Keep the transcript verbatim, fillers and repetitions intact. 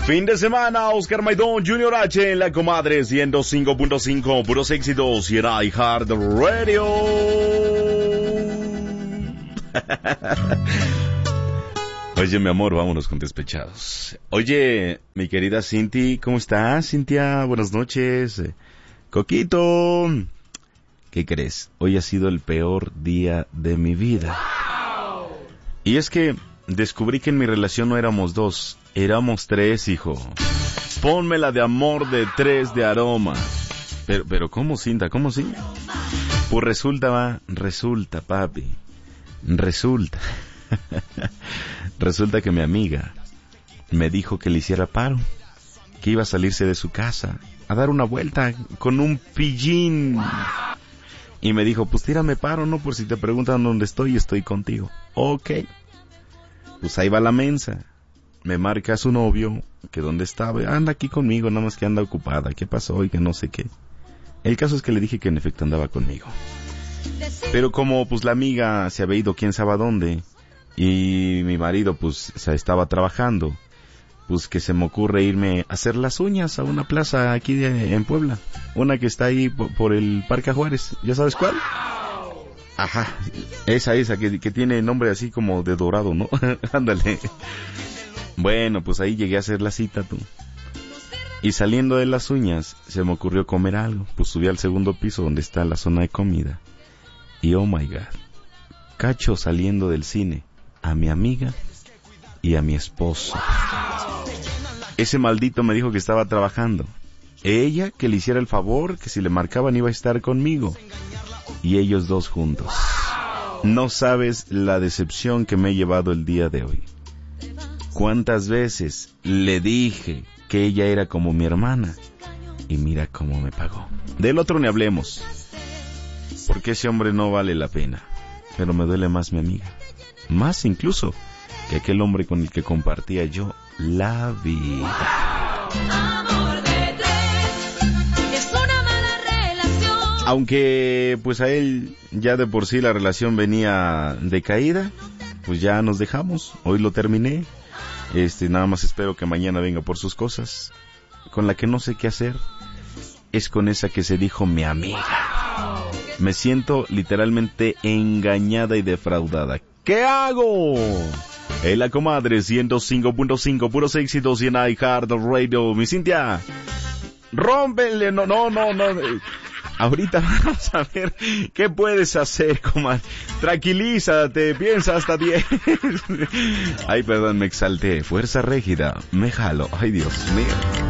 Fin de semana, Oscar Maidón, Junior H en la Comadre ciento cinco punto cinco, puros éxitos y en iHeart Radio. Oye, mi amor, vámonos con despechados. Oye, mi querida Cinti, ¿cómo estás, Cintia? Buenas noches. Coquito, ¿qué crees? Hoy ha sido el peor día de mi vida. Y es que descubrí que en mi relación no éramos dos, éramos tres, hijo. Pónmela de amor de tres de aroma. Pero, pero ¿cómo, Cinta? ¿Cómo sí? Pues resulta, va, resulta, papi. Resulta. Resulta que mi amiga me dijo que le hiciera paro, que iba a salirse de su casa a dar una vuelta con un pillín. Y me dijo, pues tírame paro, ¿no? Por si te preguntan dónde estoy, estoy contigo. Ok. Pues ahí va la mensa. Me marca su novio, que dónde estaba, anda aquí conmigo, nada más que anda ocupada, ¿qué pasó? Y que no sé qué. El caso es que le dije que en efecto andaba conmigo. Pero como pues la amiga se había ido quién sabe a dónde, y mi marido pues se estaba trabajando, pues que se me ocurre irme a hacer las uñas a una plaza aquí de, en Puebla. Una que está ahí por, por el Parque Juárez, ¿ya sabes cuál? Ajá, esa, esa, que, que tiene nombre así como de dorado, ¿no? Ándale. Bueno, pues ahí llegué a hacer la cita, tú. Y saliendo de las uñas, se me ocurrió comer algo. Pues subí al segundo piso donde está la zona de comida. Y oh my God, cacho saliendo del cine a mi amiga y a mi esposo. Ese maldito me dijo que estaba trabajando. Ella que le hiciera el favor, que si le marcaban iba a estar conmigo. Y ellos dos juntos. No sabes la decepción que me he llevado el día de hoy. ¿Cuántas veces le dije que ella era como mi hermana? Y mira cómo me pagó. Del otro ni hablemos, porque ese hombre no vale la pena. Pero me duele más mi amiga. Más incluso que aquel hombre con el que compartía yo la vida. Aunque pues a él ya de por sí la relación venía decaída, pues ya nos dejamos. Hoy lo terminé. Este, nada más espero que mañana venga por sus cosas. Con la que no sé qué hacer es con esa que se dijo mi amiga. Me siento literalmente engañada y defraudada. ¿Qué hago? En la Comadre ciento cinco punto cinco, puros éxitos y en iHeart Radio. Mi Cintia, rómpele, no, no, no, no. Ahorita vamos a ver qué puedes hacer, comadre. Tranquilízate, piensa hasta diez. Ay, perdón, me exalté. Fuerza Régida, me jalo. Ay, Dios mío.